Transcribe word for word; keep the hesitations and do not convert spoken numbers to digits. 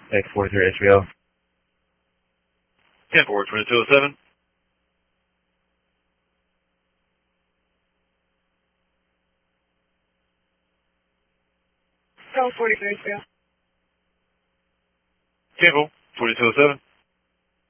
X forty-three H B O. ten four, twenty-two oh seven. Oh, forty-three H B O. ten four, twenty-two oh seven.